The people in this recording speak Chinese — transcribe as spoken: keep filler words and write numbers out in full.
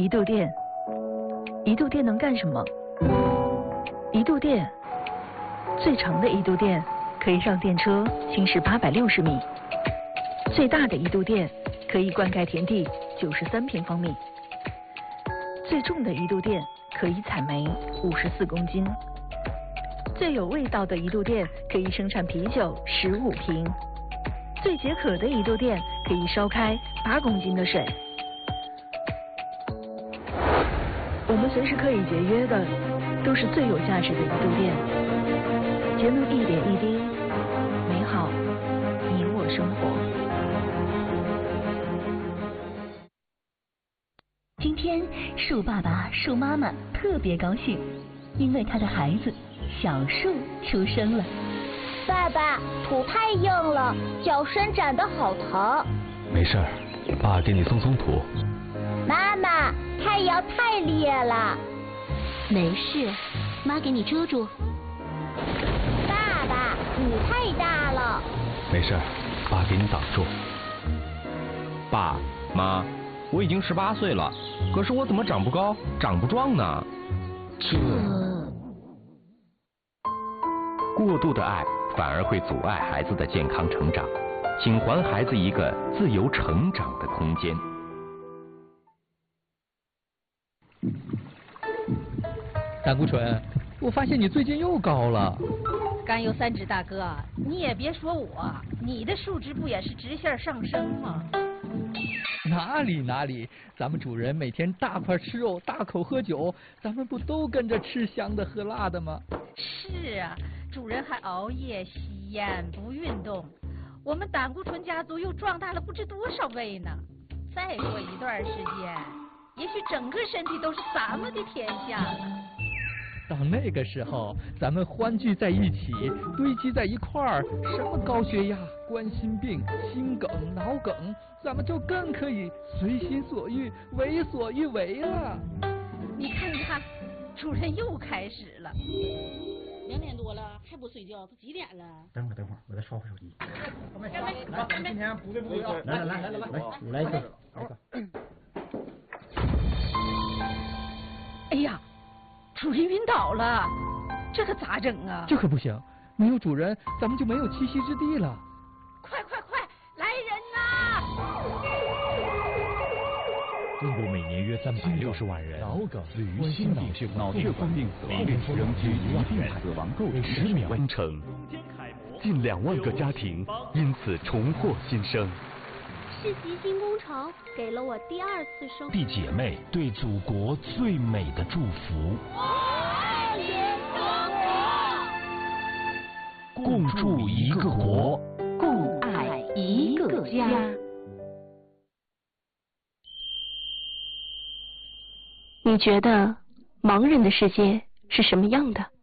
一度电，一度电能干什么？一度电，最长的一度电可以让电车行驶八百六十米，最大的一度电可以灌溉田地九十三平方米，最重的一度电可以采煤五十四公斤，最有味道的一度电可以生产啤酒十五瓶，最解渴的一度电可以烧开八公斤的水。我们随时可以节约的，都是最有价值的一度电。节能一点一滴，美好你我生活。 今天树爸爸、树妈妈特别高兴，因为他的孩子小树出生了。 爸爸，土太硬了，脚伸展得好疼。 没事儿，爸给你松松土。 妈妈，太阳太烈了。 没事，妈给你遮住。 爸爸，你太大了。 没事儿，爸给你挡住。 爸妈，我已经十八岁了，可是我怎么长不高，长不壮呢？ 这过度的爱反而会阻碍孩子的健康成长，请还孩子一个自由成长的空间。 胆固醇，我发现你最近又高了。 甘油三酯大哥，你也别说我，你的数值不也是直线上升吗？ 哪里哪里，咱们主人每天大块吃肉，大口喝酒，咱们不都跟着吃香的喝辣的吗？ 是啊，主人还熬夜吸烟不运动，我们胆固醇家族又壮大了不知多少倍呢。再过一段时间，也许整个身体都是咱们的天下了。 到那个时候，咱们欢聚在一起，堆积在一块儿，什么高血压、冠心病、心梗、脑梗，咱们就更可以随心所欲、为所欲为了。 你看看，主人又开始了。 两点多了还不睡觉，都几点了？ 等会儿等会儿，我再刷会手机。 来， 来，今天不对不对啊！来来来来来来，我来一个，来一个。 哎呀！主人晕倒了，这可咋整啊？ 这可不行，没有主人，咱们就没有栖息之地了。 快快快，来人呐！ 中国每年约三百六十万人脑梗、冠心脑血脑血管病死亡，仍居一病死亡构成十秒完成，近两万个家庭因此重获新生。 世纪新工程给了我第二次生弟姐妹对祖国最美的祝福。 爱中国，共筑一个国， 共爱一个家。你觉得盲人的世界是什么样的？